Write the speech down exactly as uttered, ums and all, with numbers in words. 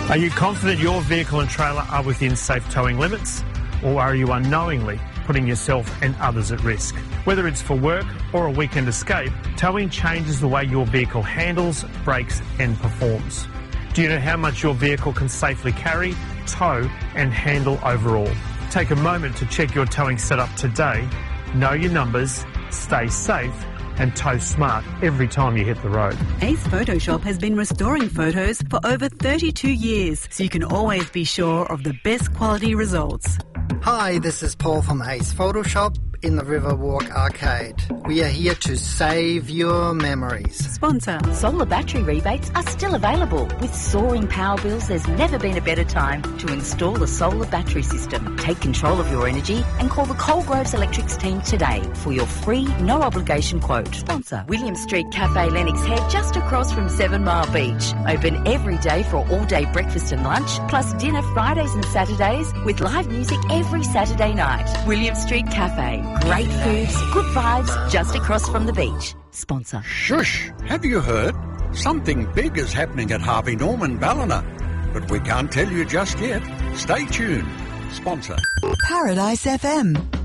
Are you confident your vehicle and trailer are within safe towing limits? Or are you unknowingly putting yourself and others at risk? Whether it's for work or a weekend escape, towing changes the way your vehicle handles, brakes and performs. Do you know how much your vehicle can safely carry, tow and handle overall? Take a moment to check your towing setup today. Know your numbers, stay safe and tow smart every time you hit the road. Ace Photoshop has been restoring photos for over thirty-two years, so you can always be sure of the best quality results. Hi, this is Paul from Ace Photoshop in the Riverwalk Arcade. We are here to save your memories. Sponsor. Solar battery rebates are still available. With soaring power bills, there's never been a better time to install a solar battery system. Take control of your energy and call the Coalgroves Electrics team today for your free, no-obligation quote. Sponsor. William Street Cafe Lennox Head, just across from Seven Mile Beach. Open every day for all-day breakfast and lunch, plus dinner Fridays and Saturdays with live music every Saturday night. William Street Cafe. Great foods, good vibes, just across from the beach. Sponsor. Shush! Have you heard? Something big is happening at Harvey Norman Ballina. But we can't tell you just yet. Stay tuned. Sponsor. Paradise F M.